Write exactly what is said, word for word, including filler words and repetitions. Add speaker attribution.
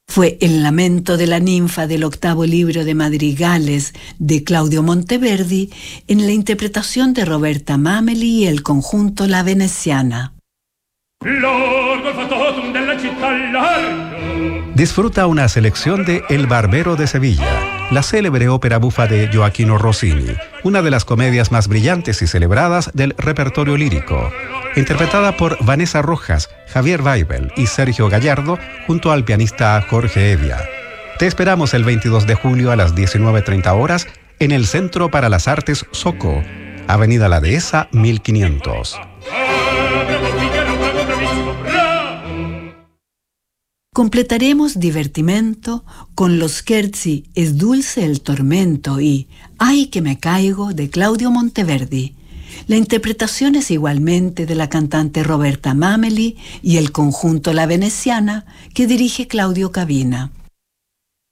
Speaker 1: Fue El lamento de la ninfa del octavo libro de madrigales de Claudio Monteverdi en la interpretación de Roberta Mameli y el conjunto La Veneciana.
Speaker 2: Disfruta una selección de El Barbero de Sevilla, la célebre ópera bufa de Gioachino Rossini, una de las comedias más brillantes y celebradas del repertorio lírico, interpretada por Vanessa Rojas, Javier Weibel y Sergio Gallardo, junto al pianista Jorge Evia. Te esperamos el veintidós de julio a las diecinueve treinta horas en el Centro para las Artes Soco, Avenida La Dehesa mil quinientos.
Speaker 1: Completaremos Divertimento con los Scherzi Es dulce el tormento y Ay que me caigo de Claudio Monteverdi. La interpretación es igualmente de la cantante Roberta Mameli y el conjunto La Veneciana que dirige Claudio Cabina.